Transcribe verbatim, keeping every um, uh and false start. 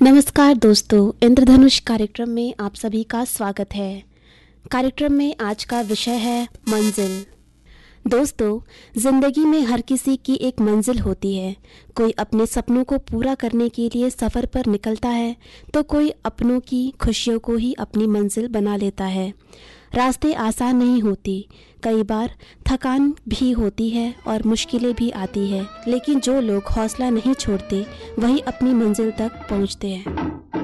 नमस्कार दोस्तों, इंद्रधनुष कार्यक्रम में आप सभी का स्वागत है। कार्यक्रम में आज का विषय है मंजिल। दोस्तों, जिंदगी में हर किसी की एक मंजिल होती है। कोई अपने सपनों को पूरा करने के लिए सफ़र पर निकलता है, तो कोई अपनों की खुशियों को ही अपनी मंजिल बना लेता है। रास्ते आसान नहीं होती, कई बार थकान भी होती है और मुश्किलें भी आती है, लेकिन जो लोग हौसला नहीं छोड़ते वही अपनी मंजिल तक पहुंचते हैं।